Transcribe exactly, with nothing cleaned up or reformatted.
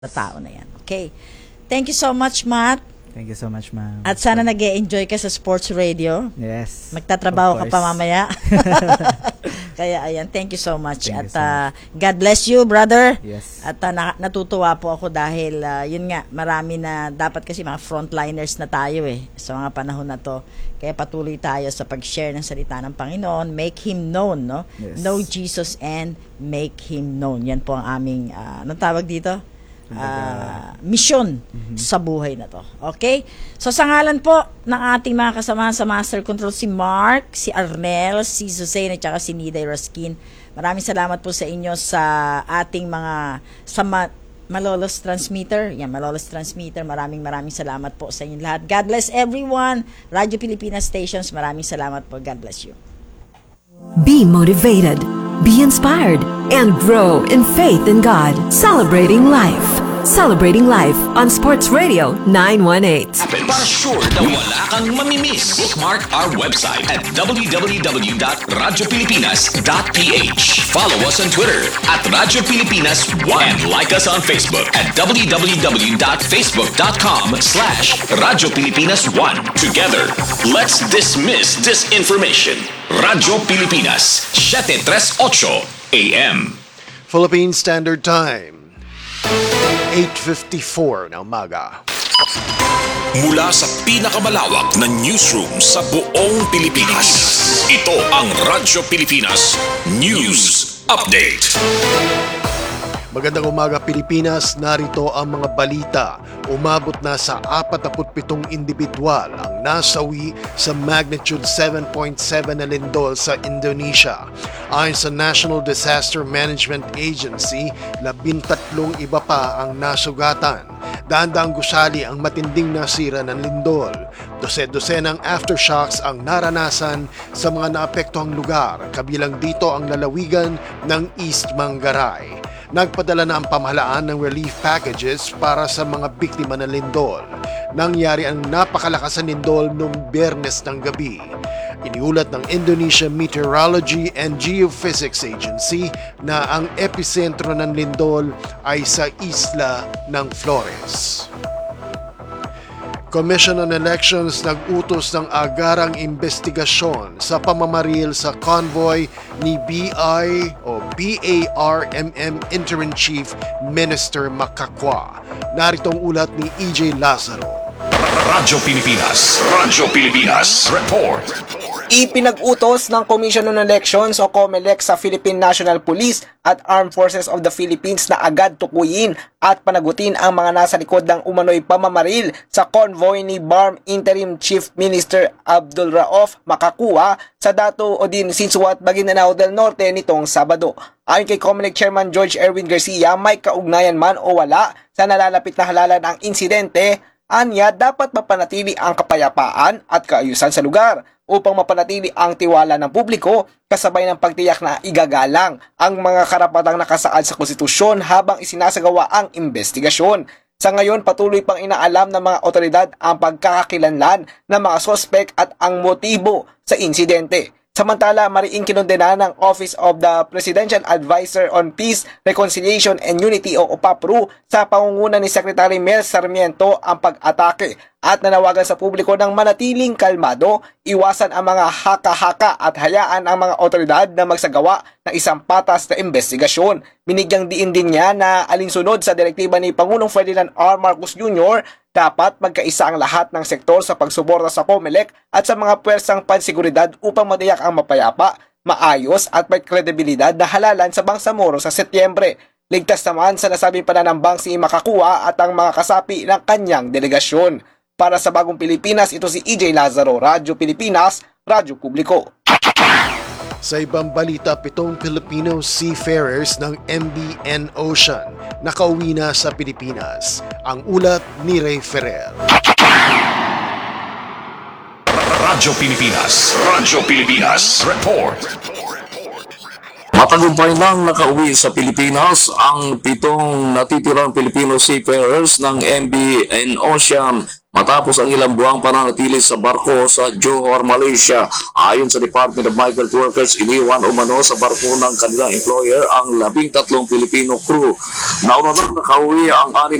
sa tao na yan. Okay. Thank you so much, Matt. Thank you so much, ma'am. At sana nag-e-enjoy ka sa sports radio. Yes. Magtatrabaho ka pa mamaya. Kaya ayan, thank you so much. Thank At you so uh, God bless you, brother. Yes. At uh, na- natutuwa po ako dahil uh, yun nga, marami na dapat kasi mga frontliners na tayo eh sa mga panahon na to. Kaya patuloy tayo sa pag-share ng salita ng Panginoon. Make Him known, no? Yes. Know Jesus and make Him known. Yan po ang aming, uh, anong tawag dito? Uh, mission mm-hmm. sa buhay na to. Okay? So sa ngalan po ng ating mga kasama sa Master Control, si Mark, si Arnel, si Suzanne at saka si Niday Raskin. Maraming salamat po sa inyo sa ating mga sa ma- Malolos Transmitter. Yan, Malolos Transmitter. Maraming maraming salamat po sa inyo lahat. God bless everyone. Radyo Pilipinas Stations, maraming salamat po. God bless you. Be motivated, be inspired, and grow in faith in God. Celebrating life. Celebrating life on Sports Radio nine one eight. Para sure na wala kang mamimiss, bookmark our website at w w w dot radyo pilipinas dot p h. Follow us on Twitter at Radyo Pilipinas one and like us on Facebook at w w w dot facebook dot com slash Radyo Pilipinas one. Together, let's dismiss disinformation. Radyo Pilipinas, seven thirty-eight A M. Philippine Standard Time, eight fifty-four na umaga. Mula sa pinakamalawak na newsroom sa buong Pilipinas, ito ang Radyo Pilipinas News Update. Magandang umaga Pilipinas, narito ang mga balita. Umabot na sa forty-seven individual ang nasawi sa magnitude seven point seven na lindol sa Indonesia. Ayon sa National Disaster Management Agency, labintatlong iba pa ang nasugatan. Dahan-dahang gusali ang matinding nasira ng lindol. Dose-dosenang aftershocks ang naranasan sa mga naapektuhang lugar, kabilang dito ang lalawigan ng East Manggaray. Nagpadala na ang pamahalaan ng relief packages para sa mga biktima ng lindol. Nangyari ang napakalakas na lindol noong Biyernes ng gabi. Iniulat ng Indonesia Meteorology and Geophysics Agency na ang epicentro ng lindol ay sa isla ng Flores. Commission on Elections nag-utos ng agarang investigasyon sa pamamaril sa convoy ni B I o B A R M M Interim Chief Minister Makakwa. Narito ang ulat ni E J Lazaro. Radyo Pilipinas, Radyo Pilipinas Report. Ipinag-utos ng Commission on Elections o COMELEC sa Philippine National Police at Armed Forces of the Philippines na agad tukuyin at panagutin ang mga nasa likod ng umano'y pamamaril sa convoy ni B A R M Interim Chief Minister Abdul Rauf Makakwa sa Dato Odin Siswat, Maguindanao del Norte nitong Sabado. Ayon kay COMELEC Chairman George Erwin Garcia, may kaugnayan man o wala sa nalalapit na halalan ng insidente, anya dapat mapanatili ang kapayapaan at kaayusan sa lugar upang mapanatili ang tiwala ng publiko kasabay ng pagtiyak na igagalang ang mga karapatang nakasaad sa konstitusyon habang isinasagawa ang investigasyon. Sa ngayon, patuloy pang inaalam ng mga otoridad ang pagkakakilanlan ng mga sospek at ang motibo sa insidente. Samantala, mariing kinondena ng Office of the Presidential Advisor on Peace, Reconciliation and Unity o OPAPRU sa pangunguna ni Secretary Mel Sarmiento ang pag-atake at nanawagan sa publiko ng manatiling kalmado, iwasan ang mga haka-haka at hayaan ang mga otoridad na magsagawa ng isang patas na investigasyon. Binigyang diin din niya na alinsunod sa direktiba ni Pangulong Ferdinand R. Marcos Junior, dapat magkaisa ang lahat ng sektor sa pagsuporta sa COMELEC at sa mga puwersang pansiguridad upang matiyak ang mapayapa, maayos at may kredibilidad na halalan sa Bangsamoro sa Setyembre. Ligtas naman sa nasabing pananambang si Makakwa at ang mga kasapi ng kanyang delegasyon. Para sa Bagong Pilipinas, ito si E J Lazaro, Radyo Pilipinas, Radyo Publiko. Sa ibang balita, pitong Filipino seafarers ng M V N Ocean nakauwi na sa Pilipinas. Ang ulat ni Ray Ferrer. Radyo Pilipinas, Radyo Pilipinas Report. Matagumpay nang nakauwi sa Pilipinas ang pitong natitirang Filipino seafarers ng M V N Ocean matapos ang ilang buwang pananatili sa barko sa Johor, Malaysia. Ayon sa Department of Migrant Workers, iniwan umano sa barko ng kanilang employer ang labing tatlong Filipino crew. Nauna nang nakauwi ang anim